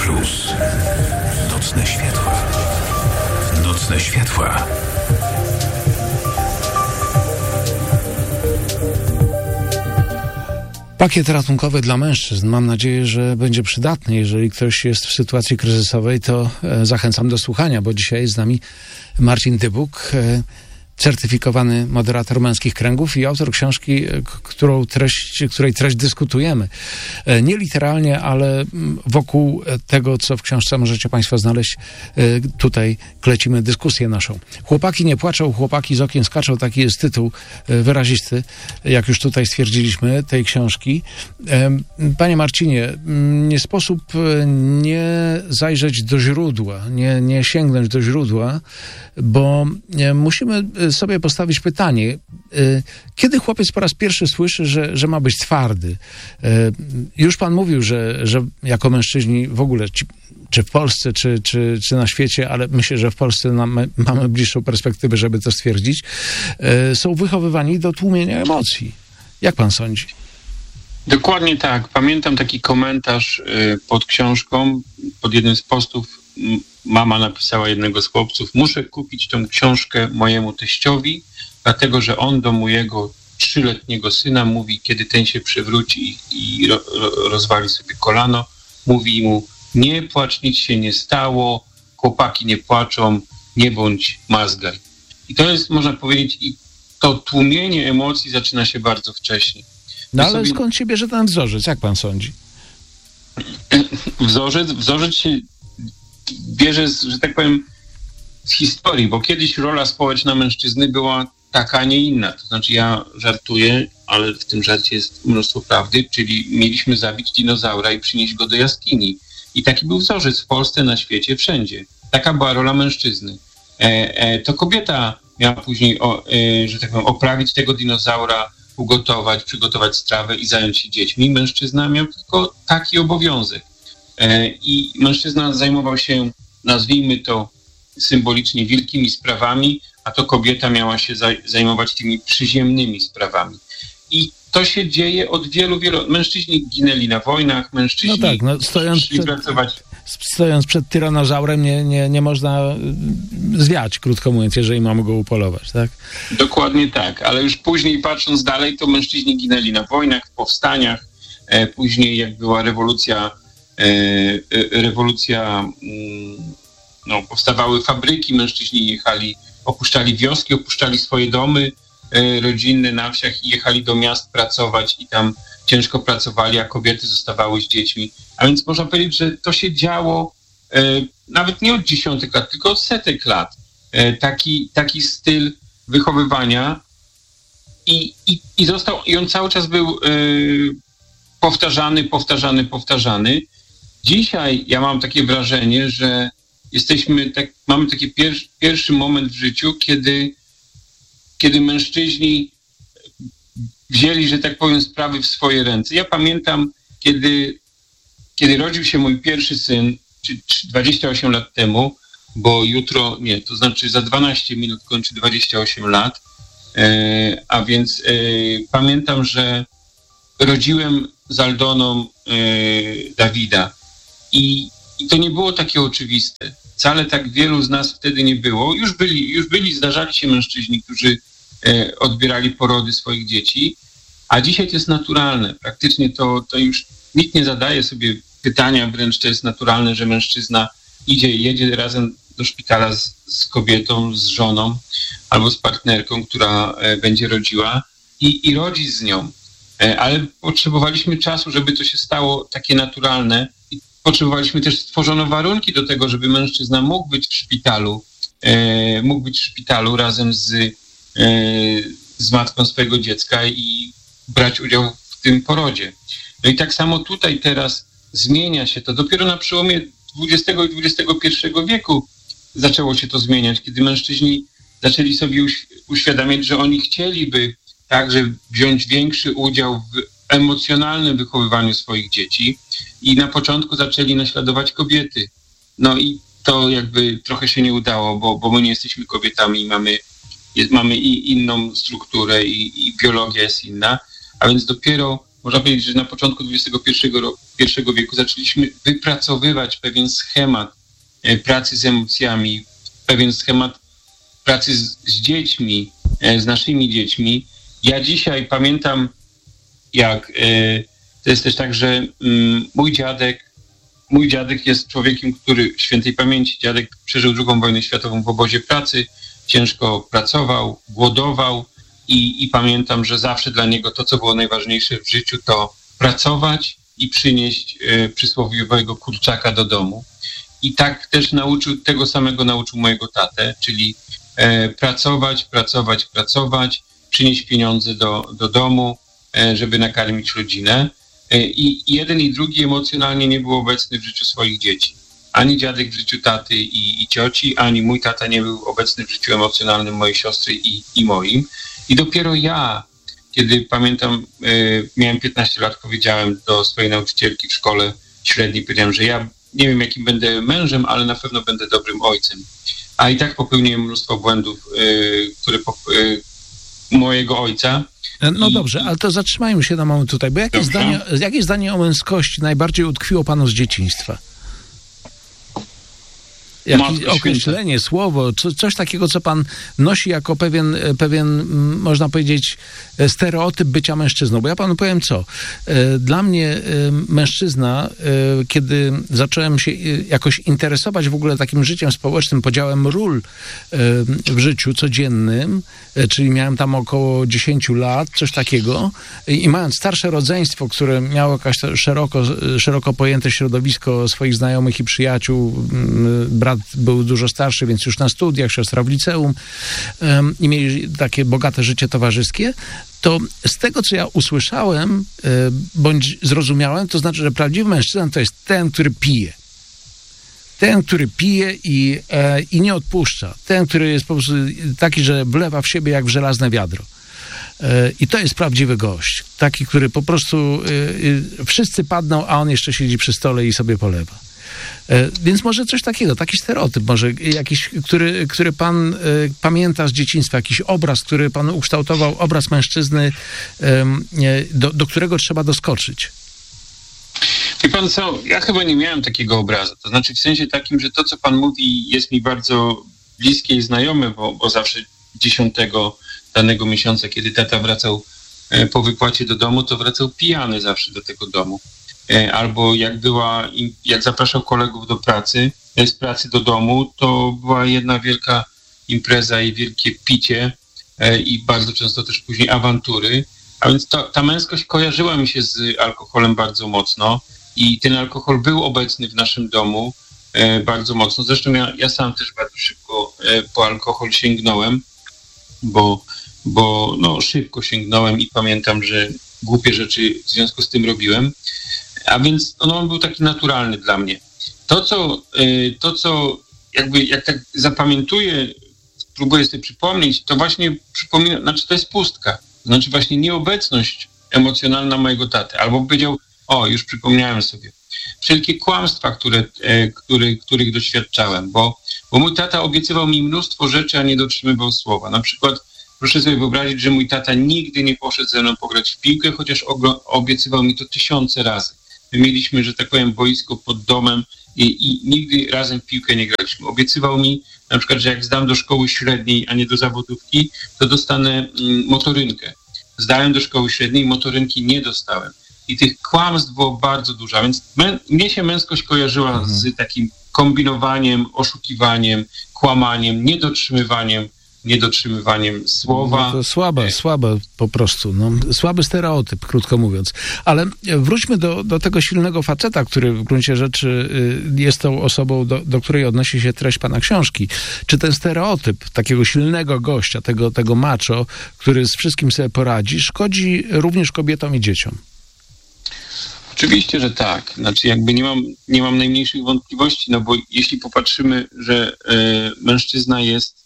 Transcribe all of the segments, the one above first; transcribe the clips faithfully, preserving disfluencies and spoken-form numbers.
Plus. Nocne światła. Nocne światła. Pakiet ratunkowy dla mężczyzn. Mam nadzieję, że będzie przydatny. Jeżeli ktoś jest w sytuacji kryzysowej, to zachęcam do słuchania, bo dzisiaj jest z nami Marcin Dybuk, certyfikowany moderator Męskich Kręgów i autor książki, którą treść, której treść dyskutujemy. Nie literalnie, ale wokół tego, co w książce możecie Państwo znaleźć, tutaj klecimy dyskusję naszą. Chłopaki nie płaczą, chłopaki z okien skaczą. Taki jest tytuł wyrazisty, jak już tutaj stwierdziliśmy, tej książki. Panie Marcinie, nie sposób nie zajrzeć do źródła, nie, nie sięgnąć do źródła, bo musimy sobie postawić pytanie, kiedy chłopiec po raz pierwszy słyszy, że, że ma być twardy? Już pan mówił, że, że jako mężczyźni w ogóle, czy w Polsce, czy, czy, czy na świecie, ale myślę, że w Polsce mamy, mamy bliższą perspektywę, żeby to stwierdzić, są wychowywani do tłumienia emocji. Jak pan sądzi? Dokładnie tak. Pamiętam taki komentarz pod książką, pod jednym z postów. Mama napisała jednego z chłopców: muszę kupić tą książkę mojemu teściowi, dlatego że on do mojego trzyletniego syna mówi, kiedy ten się przewróci i ro, ro, rozwali sobie kolano, mówi mu: nie płacz, nic się nie stało, chłopaki nie płaczą, nie bądź mazgaj. I to jest, można powiedzieć, i to tłumienie emocji zaczyna się bardzo wcześnie. No ale sobie... skąd się bierze ten wzorzec? Jak pan sądzi? Wzorzec, wzorzec się bierze, z, że tak powiem, z historii, bo kiedyś rola społeczna mężczyzny była taka, a nie inna. To znaczy, ja żartuję, ale w tym żarcie jest mnóstwo prawdy, czyli mieliśmy zabić dinozaura i przynieść go do jaskini. I taki był wzorzec w Polsce, na świecie, wszędzie. Taka była rola mężczyzny. E, e, to kobieta miała później, o, e, że tak powiem, oprawić tego dinozaura, ugotować, przygotować strawę i zająć się dziećmi. Mężczyzna miał tylko taki obowiązek. I mężczyzna zajmował się, nazwijmy to symbolicznie, wielkimi sprawami, a to kobieta miała się zajmować tymi przyziemnymi sprawami. I to się dzieje od wielu, wielu... Mężczyźni ginęli na wojnach, mężczyźni no tak, no, stojąc szli przed, pracować... Stojąc przed tyranozaurem nie, nie, nie można zwiać, krótko mówiąc, jeżeli mamy go upolować, tak? Dokładnie tak, ale już później, patrząc dalej, to mężczyźni ginęli na wojnach, w powstaniach, e, później jak była rewolucja rewolucja, no, powstawały fabryki, mężczyźni jechali, opuszczali wioski, opuszczali swoje domy rodzinne na wsiach i jechali do miast pracować i tam ciężko pracowali, a kobiety zostawały z dziećmi. A więc można powiedzieć, że to się działo nawet nie od dziesiątek lat, tylko od setek lat. Taki, taki styl wychowywania i, i, i został, i on cały czas był powtarzany, powtarzany, powtarzany. Dzisiaj ja mam takie wrażenie, że jesteśmy, tak, mamy taki pier, pierwszy moment w życiu, kiedy, kiedy mężczyźni wzięli, że tak powiem, sprawy w swoje ręce. Ja pamiętam, kiedy, kiedy rodził się mój pierwszy syn, czy, czy dwadzieścia osiem lat temu, bo jutro, nie, to znaczy za dwanaście minut kończy dwadzieścia osiem lat, e, a więc e, pamiętam, że rodziłem z Aldoną e, Dawida. I, I to nie było takie oczywiste. Wcale tak wielu z nas wtedy nie było. Już byli, już byli zdarzali się mężczyźni, którzy e, odbierali porody swoich dzieci, a dzisiaj to jest naturalne. Praktycznie to, to już nikt nie zadaje sobie pytania, wręcz to jest naturalne, że mężczyzna idzie i jedzie razem do szpitala z, z kobietą, z żoną albo z partnerką, która e, będzie rodziła i, i rodzi z nią. E, ale potrzebowaliśmy czasu, żeby to się stało takie naturalne. Potrzebowaliśmy też, stworzono warunki do tego, żeby mężczyzna mógł być w szpitalu, e, mógł być w szpitalu razem z, e, z matką swojego dziecka i brać udział w tym porodzie. No i tak samo tutaj teraz zmienia się to. Dopiero na przełomie dwudziestego i dwudziestego pierwszego wieku zaczęło się to zmieniać, kiedy mężczyźni zaczęli sobie uś- uświadamiać, że oni chcieliby także wziąć większy udział w emocjonalnym wychowywaniu swoich dzieci i na początku zaczęli naśladować kobiety. No i to jakby trochę się nie udało, bo, bo my nie jesteśmy kobietami i mamy, jest, mamy i inną strukturę i, i biologia jest inna, a więc dopiero można powiedzieć, że na początku dwudziestego pierwszego wieku zaczęliśmy wypracowywać pewien schemat pracy z emocjami, pewien schemat pracy z, z dziećmi, z naszymi dziećmi. Ja dzisiaj pamiętam, jak to jest też tak, że mój dziadek, mój dziadek jest człowiekiem, który świętej pamięci, dziadek przeżył drugą wojnę światową w obozie pracy, ciężko pracował, głodował i, i pamiętam, że zawsze dla niego to, co było najważniejsze w życiu, to pracować i przynieść e, przysłowiowego kurczaka do domu. I tak też nauczył, tego samego nauczył mojego tatę, czyli e, pracować, pracować, pracować, przynieść pieniądze do, do domu, e, żeby nakarmić rodzinę. E, I jeden i drugi emocjonalnie nie był obecny w życiu swoich dzieci. Ani dziadek w życiu taty i, i cioci, ani mój tata nie był obecny w życiu emocjonalnym mojej siostry i, i moim. I dopiero ja, kiedy pamiętam, y, miałem piętnaście lat, powiedziałem do swojej nauczycielki w szkole średniej, powiedziałem, że ja nie wiem, jakim będę mężem, ale na pewno będę dobrym ojcem. A i tak popełniłem mnóstwo błędów, y, które po, y, mojego ojca. No I, dobrze, ale to zatrzymajmy się na moment tutaj, bo jakie zdanie, jakie zdanie o męskości najbardziej utkwiło panu z dzieciństwa? Jakieś określenie, słowo, co, coś takiego, co pan nosi jako pewien, pewien, można powiedzieć, stereotyp bycia mężczyzną. Bo ja panu powiem co. Dla mnie mężczyzna, kiedy zacząłem się jakoś interesować w ogóle takim życiem społecznym, podziałem ról w życiu codziennym, czyli miałem tam około dziesięć lat, coś takiego, i mając starsze rodzeństwo, które miało jakaś szeroko, szeroko pojęte środowisko swoich znajomych i przyjaciół, brat był dużo starszy, więc już na studiach, siostra w liceum um, i mieli takie bogate życie towarzyskie, to z tego, co ja usłyszałem, y, bądź zrozumiałem, to znaczy, że prawdziwy mężczyzna to jest ten, który pije. Ten, który pije i, e, i nie odpuszcza. Ten, który jest po prostu taki, że wlewa w siebie jak w żelazne wiadro. I to jest prawdziwy gość. Taki, który po prostu y, y, wszyscy padną, a on jeszcze siedzi przy stole i sobie polewa. Więc może coś takiego, taki stereotyp, może jakiś, który, który pan y, pamięta z dzieciństwa, jakiś obraz, który pan ukształtował, obraz mężczyzny, y, do, do którego trzeba doskoczyć. Wie pan co, ja chyba nie miałem takiego obrazu. To znaczy w sensie takim, że to, co pan mówi, jest mi bardzo bliskie i znajome, bo, bo zawsze dziesiątego danego miesiąca, kiedy tata wracał po wypłacie do domu, to wracał pijany zawsze do tego domu. Albo jak była, jak zapraszał kolegów do pracy, z pracy do domu, to była jedna wielka impreza i wielkie picie i bardzo często też później awantury. A więc to, ta męskość kojarzyła mi się z alkoholem bardzo mocno i ten alkohol był obecny w naszym domu bardzo mocno. Zresztą ja, ja sam też bardzo szybko po alkohol sięgnąłem, bo, bo no, szybko sięgnąłem i pamiętam, że głupie rzeczy w związku z tym robiłem. A więc no, on był taki naturalny dla mnie. To, co, to, co jakby jak tak zapamiętuję, próbuję sobie przypomnieć, to właśnie przypomina, znaczy to jest pustka. Znaczy właśnie nieobecność emocjonalna mojego taty. Albo powiedział, o, już przypomniałem sobie, wszelkie kłamstwa, które, które, których doświadczałem, bo, bo mój tata obiecywał mi mnóstwo rzeczy, a nie dotrzymywał słowa. Na przykład proszę sobie wyobrazić, że mój tata nigdy nie poszedł ze mną pograć w piłkę, chociaż obiecywał mi to tysiące razy. My mieliśmy, że tak powiem, boisko pod domem i, i nigdy razem w piłkę nie graliśmy. Obiecywał mi na przykład, że jak zdam do szkoły średniej, a nie do zawodówki, to dostanę mm, motorynkę. Zdałem do szkoły średniej, motorynki nie dostałem. I tych kłamstw było bardzo dużo. A więc mę, mnie się męskość kojarzyła mhm. z takim kombinowaniem, oszukiwaniem, kłamaniem, niedotrzymywaniem niedotrzymywaniem słowa. No to słabe, słabe po prostu. No, słaby stereotyp, krótko mówiąc. Ale wróćmy do, do tego silnego faceta, który w gruncie rzeczy jest tą osobą, do, do której odnosi się treść pana książki. Czy ten stereotyp takiego silnego gościa, tego, tego macho, który z wszystkim sobie poradzi, szkodzi również kobietom i dzieciom? Oczywiście, że tak. Znaczy jakby nie mam, nie mam najmniejszych wątpliwości, no bo jeśli popatrzymy, że y, mężczyzna jest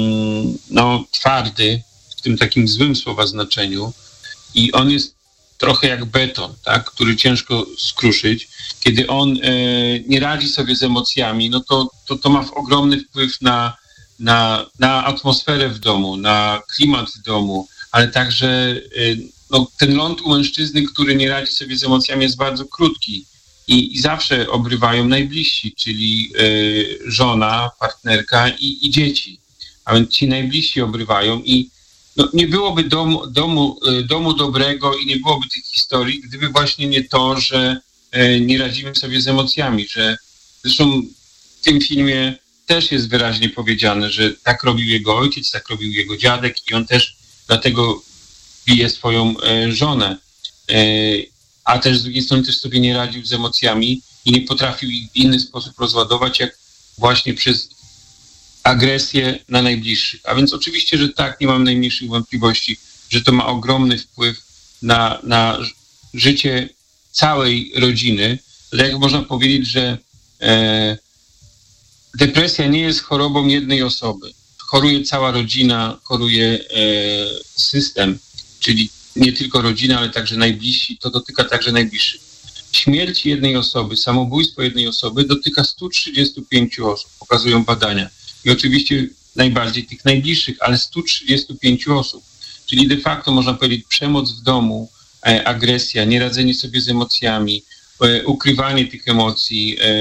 no, twardy, w tym takim złym słowa znaczeniu i on jest trochę jak beton, tak, który ciężko skruszyć. Kiedy on e, nie radzi sobie z emocjami, no to, to, to ma ogromny wpływ na, na, na atmosferę w domu, na klimat w domu, ale także e, no, ten ląd u mężczyzny, który nie radzi sobie z emocjami, jest bardzo krótki i, i zawsze obrywają najbliżsi, czyli y, żona, partnerka i, i dzieci. A więc ci najbliżsi obrywają i no, nie byłoby domu, domu, y, domu dobrego i nie byłoby tych historii, gdyby właśnie nie to, że y, nie radzimy sobie z emocjami, że zresztą w tym filmie też jest wyraźnie powiedziane, że tak robił jego ojciec, tak robił jego dziadek i on też dlatego bije swoją e, żonę. E, a też z drugiej strony też sobie nie radził z emocjami i nie potrafił ich w inny sposób rozładować, jak właśnie przez agresję na najbliższych. A więc oczywiście, że tak, nie mam najmniejszych wątpliwości, że to ma ogromny wpływ na, na życie całej rodziny. Ale jak można powiedzieć, że e, depresja nie jest chorobą jednej osoby. Choruje cała rodzina, choruje e, system, czyli nie tylko rodzina, ale także najbliżsi. To dotyka także najbliższych. Śmierć jednej osoby, samobójstwo jednej osoby dotyka sto trzydzieści pięć osób, pokazują badania. I oczywiście najbardziej tych najbliższych, ale sto trzydzieści pięć osób. Czyli de facto można powiedzieć przemoc w domu, e, agresja, nieradzenie sobie z emocjami, e, ukrywanie tych emocji, e,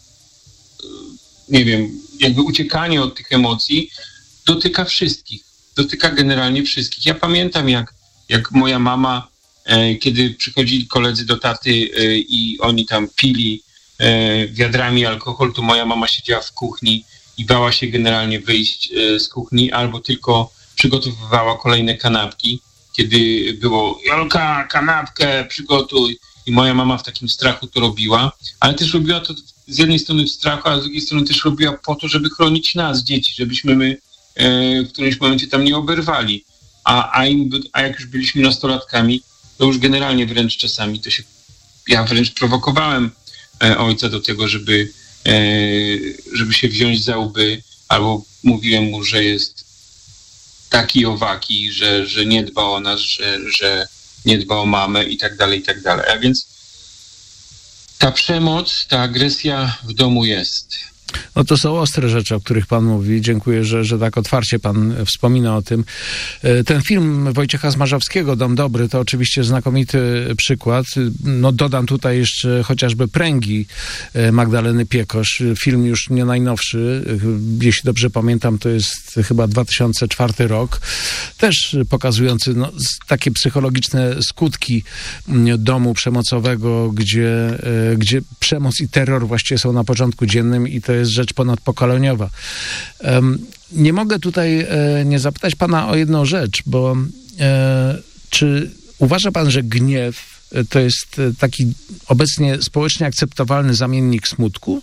nie wiem, jakby uciekanie od tych emocji dotyka wszystkich. Dotyka generalnie wszystkich. Ja pamiętam, jak, jak moja mama, e, kiedy przychodzili koledzy do taty e, i oni tam pili e, wiadrami alkohol, to moja mama siedziała w kuchni i bała się generalnie wyjść e, z kuchni, albo tylko przygotowywała kolejne kanapki, kiedy było Jolka, kanapkę przygotuj. I moja mama w takim strachu to robiła, ale też robiła to z jednej strony w strachu, a z drugiej strony też robiła po to, żeby chronić nas, dzieci, żebyśmy my e, w którymś momencie tam nie oberwali. A, a, im, a jak już byliśmy nastolatkami, to już generalnie wręcz czasami to się, ja wręcz prowokowałem e, ojca do tego, żeby, e, żeby się wziąć za łby, albo mówiłem mu, że jest taki owaki, że, że nie dba o nas, że, że nie dba o mamę i tak dalej, i tak dalej. A więc ta przemoc, ta agresja w domu jest. No to są ostre rzeczy, o których pan mówi. Dziękuję, że, że tak otwarcie pan wspomina o tym. Ten film Wojciecha Smarzowskiego, Dom Dobry, to oczywiście znakomity przykład. No dodam tutaj jeszcze chociażby Pręgi Magdaleny Piekosz. Film już nie najnowszy. Jeśli dobrze pamiętam, to jest chyba dwa tysiące czwarty rok. Też pokazujący no, takie psychologiczne skutki domu przemocowego, gdzie, gdzie przemoc i terror właściwie są na porządku dziennym i to jest rzecz ponadpokoleniowa. Um, nie mogę tutaj e, nie zapytać pana o jedną rzecz, bo e, czy uważa pan, że gniew to jest taki obecnie społecznie akceptowalny zamiennik smutku?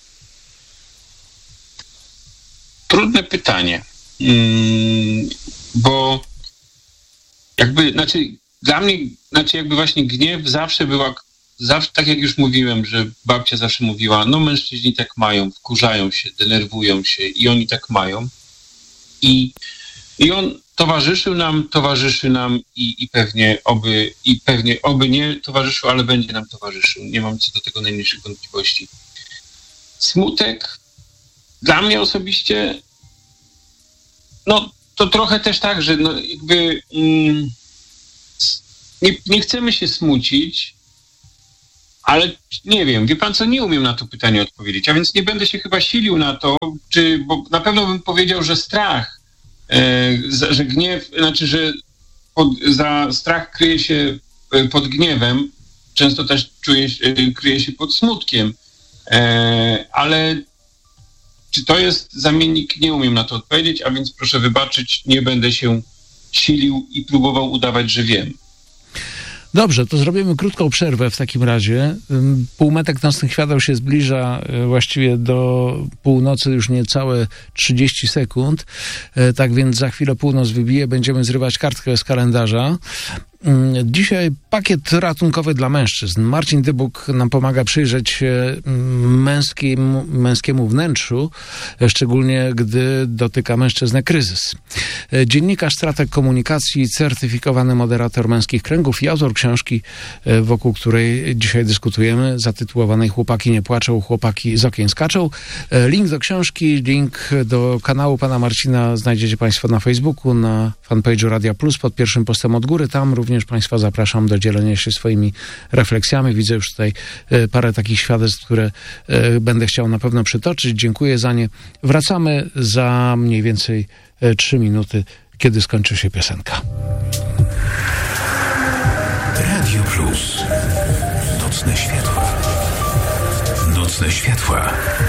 Trudne pytanie, hmm, bo jakby, znaczy dla mnie, znaczy jakby właśnie gniew zawsze była Zawsze, tak jak już mówiłem, że babcia zawsze mówiła, no mężczyźni tak mają, wkurzają się, denerwują się i oni tak mają. I, i on towarzyszył nam, towarzyszy nam i, i pewnie oby, i pewnie oby nie towarzyszył, ale będzie nam towarzyszył. Nie mam co do tego najmniejszych wątpliwości. Smutek dla mnie osobiście, no to trochę też tak, że no jakby mm, nie, nie chcemy się smucić, ale nie wiem, wie pan co, nie umiem na to pytanie odpowiedzieć, a więc nie będę się chyba silił na to, czy, bo na pewno bym powiedział, że strach, e, że gniew, znaczy, że pod, za strach kryje się pod gniewem, często też czuje, kryje się pod smutkiem, e, ale czy to jest zamiennik, nie umiem na to odpowiedzieć, a więc proszę wybaczyć, nie będę się silił i próbował udawać, że wiem. Dobrze, to zrobimy krótką przerwę w takim razie. Półmetek nocnych świateł się zbliża właściwie do północy, już niecałe trzydzieści sekund. Tak więc za chwilę północ wybije, będziemy zrywać kartkę z kalendarza. Dzisiaj pakiet ratunkowy dla mężczyzn. Marcin Dybuk nam pomaga przyjrzeć się męskiemu, męskiemu wnętrzu, szczególnie gdy dotyka mężczyznę kryzys. Dziennikarz, strateg komunikacji, certyfikowany moderator męskich kręgów i autor książki, wokół której dzisiaj dyskutujemy, zatytułowanej Chłopaki nie płaczą, chłopaki z okien skaczą. Link do książki, link do kanału pana Marcina znajdziecie państwo na Facebooku, na fanpage'u Radia Plus pod pierwszym postem od góry. Tam również również Państwa zapraszam do dzielenia się swoimi refleksjami. Widzę już tutaj parę takich świadectw, które będę chciał na pewno przytoczyć. Dziękuję za nie. Wracamy za mniej więcej trzy minuty, kiedy skończy się piosenka. Radio Plus. Nocne światła. Nocne światła.